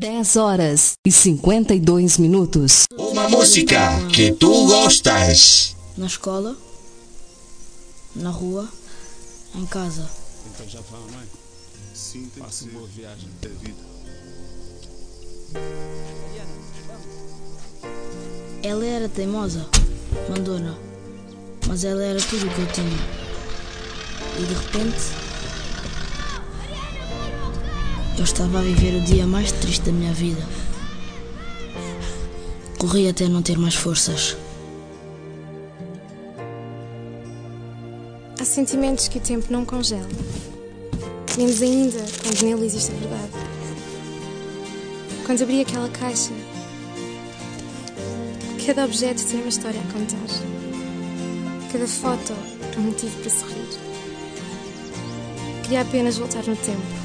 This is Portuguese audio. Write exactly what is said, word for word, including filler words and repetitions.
dez horas e cinquenta e dois minutos. Uma música que tu gostas. Na escola, na rua, em casa. Então já vão, não é? Sim, tem Faça que uma boa ser. viagem. É vida. Ela era teimosa, mandona, mas ela era tudo o que eu tinha. E de repente, eu estava a viver o dia mais triste da minha vida. Corri até não ter mais forças. Há sentimentos que o tempo não congela. Menos ainda quando nele existe a verdade. Quando abri aquela caixa, cada objeto tem uma história a contar. Cada foto um motivo para sorrir. Queria apenas voltar no tempo